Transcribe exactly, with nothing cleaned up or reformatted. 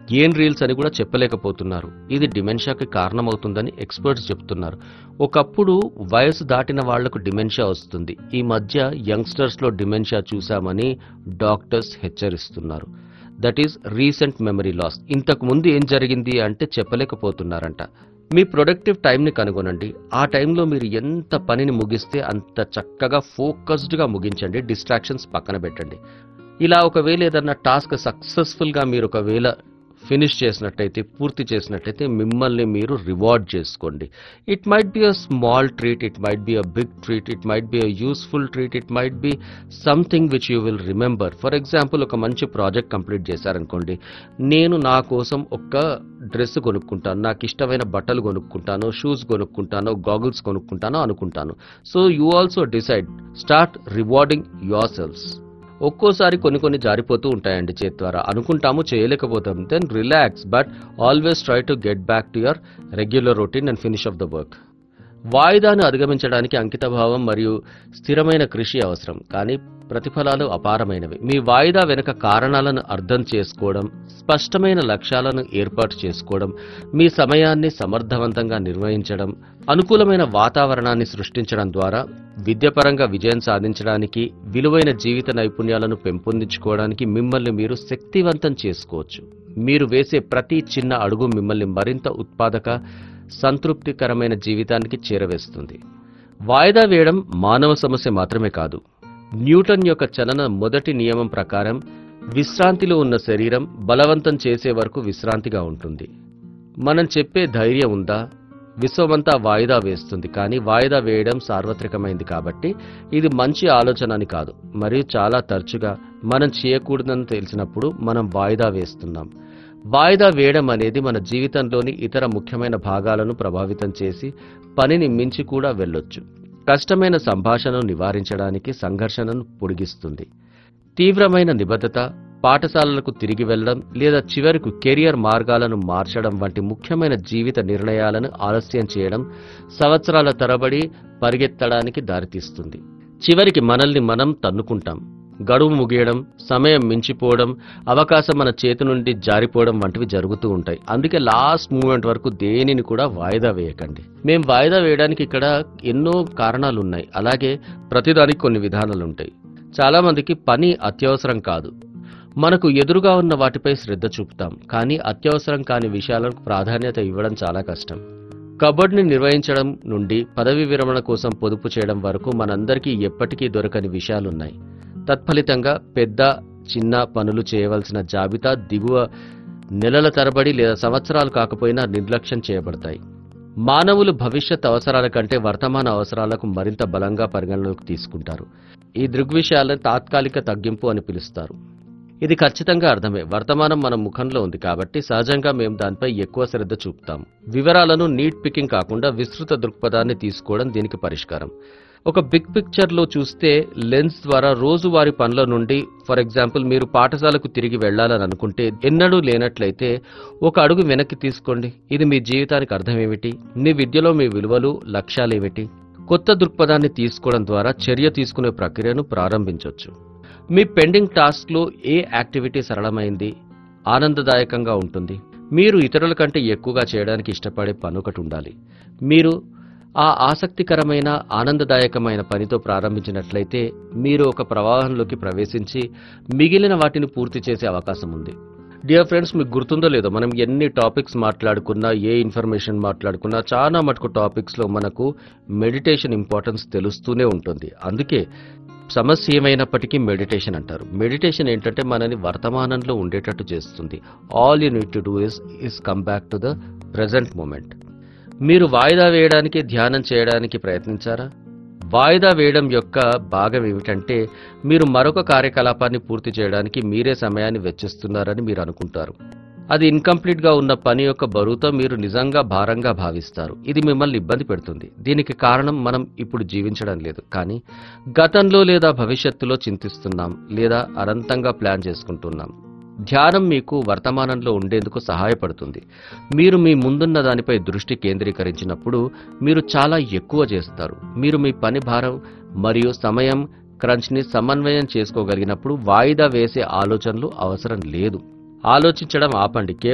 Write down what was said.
ఏం రీల్స్ అని కూడా చెప్పలేకపోతున్నారు. ఇది డిమెన్షియాకి కారణమవుతుందని ఎక్స్పర్ట్స్ చెప్తున్నారు. ఒకప్పుడు వయసు దాటిన వాళ్లకు డిమెన్షియా వస్తుంది. ఈ మధ్య యంగ్స్టర్స్లో డిమెన్షియా చూశామని డాక్టర్స్ హెచ్చరిస్తున్నారు. That is recent memory loss. ఇంతకు ముందు ఏం జరిగింది అంటే చెప్పలేకపోతున్నారంట. మీ ప్రొడక్టివ్ టైంని కనుగొనండి. ఆ టైంలో మీరు ఎంత పనిని ముగిస్తే అంత చక్కగా ఫోకస్డ్గా ముగించండి. డిస్ట్రాక్షన్స్ పక్కన పెట్టండి. ఇలా ఒకవేళ ఏదన్నా టాస్క్ సక్సెస్ఫుల్గా మీరు ఒకవేళ ఫినిష్ చేసినట్టయితే, పూర్తి చేసినట్టయితే మిమ్మల్ని మీరు రివార్డ్ చేసుకోండి. It might be a small treat, it might be a big treat, it might be a useful treat, it might be something which you will remember. For example, ఒక మంచి ప్రాజెక్ట్ కంప్లీట్ చేశారనుకోండి. నేను నా కోసం ఒక dress కొనుక్కుంటాను, నాకు ఇష్టమైన బట్టలు కొనుక్కుంటాను, షూస్ కొనుక్కుంటాను, గాగుల్స్ కొనుక్కుంటాను అనుకుంటాను. So you also decide, start rewarding your selves. ఒక్కోసారి కొన్ని కొన్ని జారిపోతూ ఉంటాయండి చేతి ద్వారా, అనుకుంటాము చేయలేకపోతాం. Then relax, but always try to get back to your regular routine and finish off the work. వాయిదాను అధిగమించడానికి అంకితభావం మరియు స్థిరమైన కృషి అవసరం, కానీ ప్రతిఫలాలు అపారమైనవి. మీ వాయిదా వెనుక కారణాలను అర్థం చేసుకోవడం, స్పష్టమైన లక్ష్యాలను ఏర్పాటు చేసుకోవడం, మీ సమయాన్ని సమర్థవంతంగా నిర్వహించడం, అనుకూలమైన వాతావరణాన్ని సృష్టించడం ద్వారా విద్యాపరంగా విజయం సాధించడానికి, విలువైన జీవిత నైపుణ్యాలను పెంపొందించుకోవడానికి మిమ్మల్ని మీరు శక్తివంతం చేసుకోవచ్చు. మీరు వేసే ప్రతి చిన్న అడుగు మిమ్మల్ని మరింత ఉత్పాదక, సంతృప్తికరమైన జీవితానికి చేరవేస్తుంది. వాయిదా వేయడం మానవ సమస్య మాత్రమే కాదు. న్యూటన్ యొక్క చలన మొదటి నియమం ప్రకారం విశ్రాంతిలో ఉన్న శరీరం బలవంతం చేసే వరకు విశ్రాంతిగా ఉంటుంది. మనం చెప్పే ధైర్యం ఉందా? విశ్వమంతా వాయిదా వేస్తుంది, కానీ వాయిదా వేయడం సార్వత్రికమైంది కాబట్టి ఇది మంచి ఆలోచన అని కాదు. మరియు చాలా తరచుగా మనం చేయకూడదని తెలిసినప్పుడు మనం వాయిదా వేస్తున్నాం. వాయిదా వేయడం అనేది మన జీవితంలోని ఇతర ముఖ్యమైన భాగాలను ప్రభావితం చేసి పనిని మించి కూడా వెళ్ళొచ్చు. కష్టమైన సంభాషణను నివారించడానికి సంఘర్షణను పొడిగిస్తుంది. తీవ్రమైన నిబద్ధత, పాఠశాలలకు తిరిగి వెళ్లడం లేదా చివరకు కెరియర్ మార్గాలను మార్చడం వంటి ముఖ్యమైన జీవిత నిర్ణయాలను ఆలస్యం చేయడం సంవత్సరాల తరబడి పరిగెత్తడానికి దారితీస్తుంది. చివరికి మనల్ని మనం తన్నుకుంటాం. గడువు ముగియడం, సమయం మించిపోవడం, అవకాశం మన చేతి నుండి జారిపోవడం వంటివి జరుగుతూ ఉంటాయి. అందుకే లాస్ట్ మూమెంట్ వరకు దేనిని కూడా వాయిదా వేయకండి. మేం వాయిదా వేయడానికి ఇక్కడ ఎన్నో కారణాలు ఉన్నాయి. అలాగే ప్రతిదానికి కొన్ని విధానాలుంటాయి. చాలా మందికి పని అత్యవసరం కాదు. మనకు ఎదురుగా ఉన్న వాటిపై శ్రద్ధ చూపుతాం, కానీ అత్యవసరం కాని విషయాలకు ప్రాధాన్యత ఇవ్వడం చాలా కష్టం. కబడ్ని నిర్వహించడం నుండి పదవి విరమణ కోసం పొదుపు చేయడం వరకు మనందరికీ ఎప్పటికీ దొరకని విషయాలున్నాయి. తత్ఫలితంగా పెద్ద చిన్న పనులు చేయవలసిన జాబితా దిగువ నెలల తరబడి లేదా సంవత్సరాలు కాకపోయినా నిర్లక్ష్యం చేయబడతాయి. మానవులు భవిష్యత్ అవసరాల కంటే వర్తమాన అవసరాలకు మరింత బలంగా పరిగణలోకి తీసుకుంటారు. ఈ దృగ్విషయాలను తాత్కాలిక తగ్గింపు అని పిలుస్తారు. ఇది ఖచ్చితంగా అర్థమే. వర్తమానం మన ముఖంలో ఉంది కాబట్టి సహజంగా మేము దానిపై ఎక్కువ శ్రద్ధ చూపుతాం. వివరాలను నీట్ పికింగ్ కాకుండా విస్తృత దృక్పథాన్ని తీసుకోవడం దీనికి పరిష్కారం. ఒక బిగ్ పిక్చర్లో చూస్తే లెన్స్ ద్వారా రోజువారీ పనుల నుండి, ఫర్ ఎగ్జాంపుల్ మీరు పాఠశాలకు తిరిగి వెళ్లాలని అనుకుంటే ఎన్నడూ లేనట్లయితే ఒక అడుగు వెనక్కి తీసుకోండి. ఇది మీ జీవితానికి అర్థమేమిటి? మీ విద్యలో మీ విలువలు, లక్ష్యాలేమిటి? కొత్త దృక్పథాన్ని తీసుకోవడం ద్వారా చర్య తీసుకునే ప్రక్రియను ప్రారంభించవచ్చు. మీ పెండింగ్ టాస్క్లో ఏ యాక్టివిటీ సరళమైంది, ఆనందదాయకంగా ఉంటుంది? మీరు ఇతరుల కంటే ఎక్కువగా చేయడానికి ఇష్టపడే పని ఒకటి ఉండాలి. మీరు ఆ ఆసక్తికరమైన, ఆనందదాయకమైన పనితో ప్రారంభించినట్లయితే మీరు ఒక ప్రవాహంలోకి ప్రవేశించి మిగిలిన వాటిని పూర్తి చేసే అవకాశం ఉంది. డియర్ ఫ్రెండ్స్, మీకు గుర్తుందో లేదో, మనం ఎన్ని టాపిక్స్ మాట్లాడుకున్నా, ఏ ఇన్ఫర్మేషన్ మాట్లాడుకున్నా చాలా మటుకు టాపిక్స్లో మనకు మెడిటేషన్ ఇంపార్టెన్స్ తెలుస్తూనే ఉంటుంది. అందుకే సమస్య ఏమైనప్పటికీ మెడిటేషన్ అంటారు. మెడిటేషన్ ఏంటంటే మనని వర్తమానంలో ఉండేటట్టు చేస్తుంది. All you need to do is is come back to the present moment. మీరు వాయిదా వేయడానికి, ధ్యానం చేయడానికి ప్రయత్నించారా? వాయిదా వేయడం యొక్క భాగం ఏమిటంటే మీరు మరొక కార్యకలాపాన్ని పూర్తి చేయడానికి మీరే సమయాన్ని వెచ్చిస్తున్నారని మీరు అనుకుంటారు. అది ఇన్కంప్లీట్ గా ఉన్న పని యొక్క బరువుతో మీరు నిజంగా భారంగా భావిస్తారు. ఇది మిమ్మల్ని ఇబ్బంది పెడుతుంది. దీనికి కారణం మనం ఇప్పుడు జీవించడం లేదు, కానీ గతంలో లేదా భవిష్యత్తులో చింతిస్తున్నాం లేదా అనంతంగా ప్లాన్ చేసుకుంటున్నాం. ధ్యానం మీకు వర్తమానంలో ఉండేందుకు సహాయపడుతుంది. మీరు మీ ముందున్న దానిపై దృష్టి కేంద్రీకరించినప్పుడు మీరు చాలా ఎక్కువ చేస్తారు. మీరు మీ పని భారం మరియు సమయం క్రంచ్ని సమన్వయం చేసుకోగలిగినప్పుడు వాయిదా వేసే ఆలోచనలు అవసరం లేదు. ఆలోచించడం ఆపండి.